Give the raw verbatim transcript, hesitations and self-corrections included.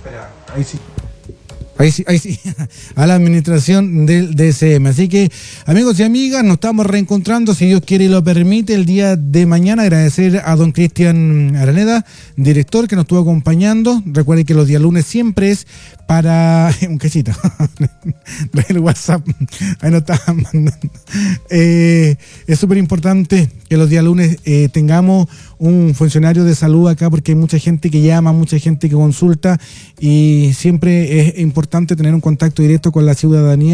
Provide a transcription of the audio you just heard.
Espera, ahí sí. Ahí sí, ahí sí, a la administración del D C M. Así que, amigos y amigas, nos estamos reencontrando, si Dios quiere y lo permite, el día de mañana. Agradecer a don Cristian Araneda, director, que nos estuvo acompañando. Recuerden que los días lunes siempre es para... Un quesito. El WhatsApp. Ahí nos estaban mandando. Eh, es súper importante que los días lunes eh, tengamos un funcionario de salud acá, porque hay mucha gente que llama, mucha gente que consulta, y siempre es importante tener un contacto directo con la ciudadanía